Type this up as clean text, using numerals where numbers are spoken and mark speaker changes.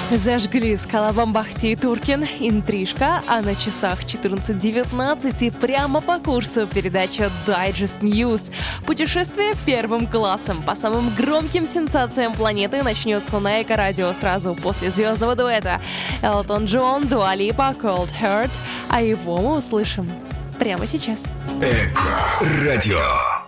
Speaker 1: Зажгли Скалабамбахти и Туркин, интрижка, а на часах 14:19 и прямо по курсу передача Digest News. Путешествие первым классом по самым громким сенсациям планеты начнется на Эко-радио сразу после звездного дуэта Элтон Джон, Дуа Липа, Cold Heart, а его мы услышим прямо сейчас.
Speaker 2: Эко-радио.